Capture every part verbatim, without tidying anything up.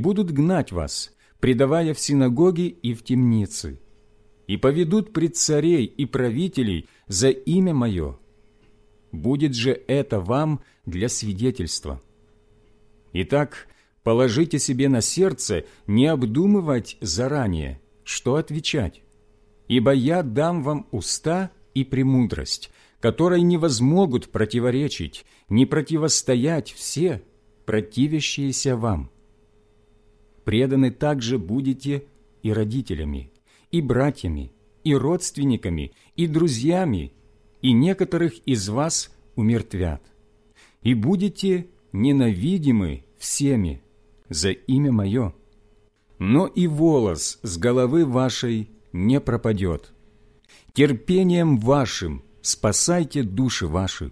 будут гнать вас, предавая в синагоги и в темницы, и поведут пред царей и правителей за имя Мое. Будет же это вам для свидетельства. Итак, положите себе на сердце не обдумывать заранее, что отвечать, ибо я дам вам уста и премудрость, которой не возмогут противоречить, не противостоять все, противящиеся вам. Преданы также будете и родителями, и братьями, и родственниками, и друзьями, и некоторых из вас умертвят, и будете ненавидимы всеми за имя Мое. Но и волос с головы вашей не пропадет. Терпением вашим спасайте души ваши.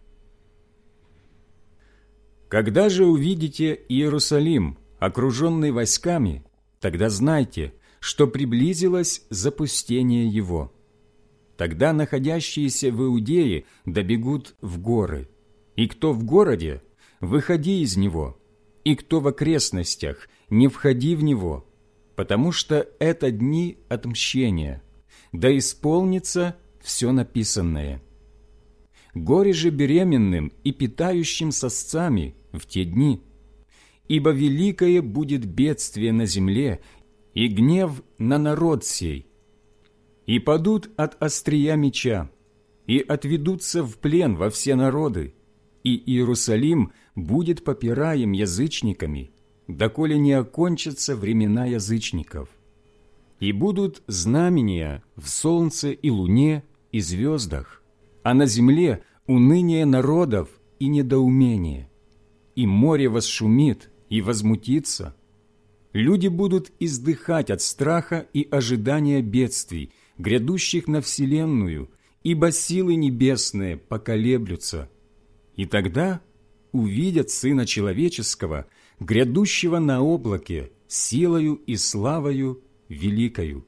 Когда же увидите Иерусалим, окруженный войсками, тогда знайте, что приблизилось запустение его. Тогда находящиеся в Иудее добегут в горы, и кто в городе, выходи из него, и кто в окрестностях, не входи в него, потому что это дни отмщения, да исполнится все написанное. Горе же беременным и питающим сосцами в те дни, ибо великое будет бедствие на земле и гнев на народ сей. И падут от острия меча, и отведутся в плен во все народы, и Иерусалим будет попираем язычниками, доколе не окончатся времена язычников. И будут знамения в солнце и луне и звездах, а на земле уныние народов и недоумение, и море восшумит и возмутится. Люди будут издыхать от страха и ожидания бедствий, грядущих на вселенную, ибо силы небесные поколеблются. И тогда увидят Сына Человеческого, грядущего на облаке, силою и славою великою.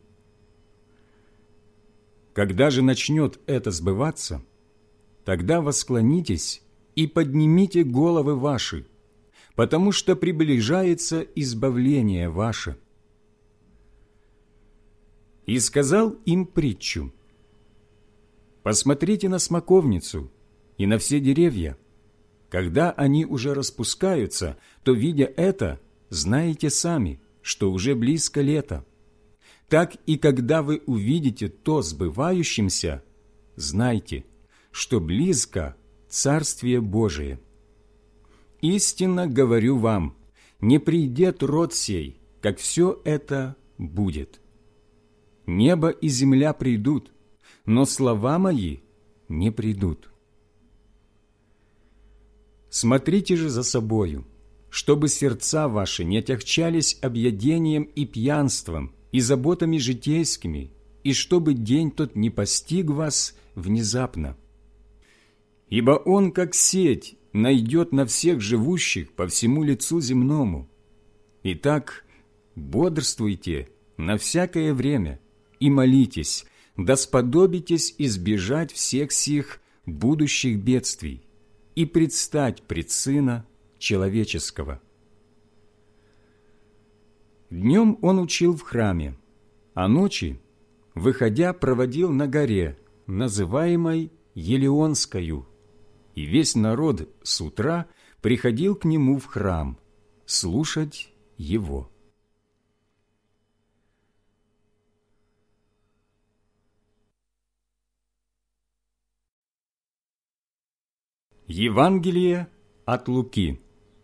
Когда же начнет это сбываться, тогда восклонитесь и поднимите головы ваши, потому что приближается избавление ваше. И сказал им притчу: посмотрите на смоковницу и на все деревья. Когда они уже распускаются, то, видя это, знаете сами, что уже близко лето. Так и когда вы увидите то сбывающимся, знайте, что близко Царствие Божие. Истинно говорю вам, не придет род сей, как все это будет. Небо и земля придут, но слова мои не придут. Смотрите же за собою, чтобы сердца ваши не отягчались объедением и пьянством, и заботами житейскими, и чтобы день тот не постиг вас внезапно. Ибо он, как сеть, найдет на всех живущих по всему лицу земному. Итак, бодрствуйте на всякое время и молитесь, да сподобитесь избежать всех сих будущих бедствий и предстать пред Сына Человеческого. Днем он учил в храме, а ночи, выходя, проводил на горе, называемой Елеонскою, и весь народ с утра приходил к нему в храм слушать его. Евангелие от Луки.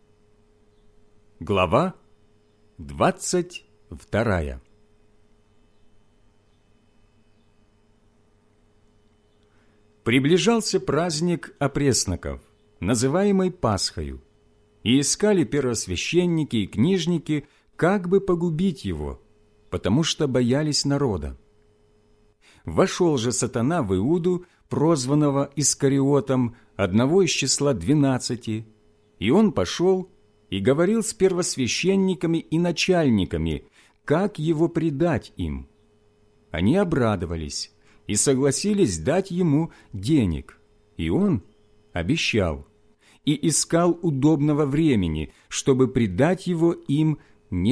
Глава двадцать вторая. Приближался праздник опресноков, называемый Пасхою, и искали первосвященники и книжники, как бы погубить его, потому что боялись народа. Вошел же сатана в Иуду, прозванного Искариотом, одного из числа двенадцати, и он пошел и говорил с первосвященниками и начальниками, как его предать им. Они обрадовались и согласились дать ему денег, и он обещал, и искал удобного времени, чтобы предать его им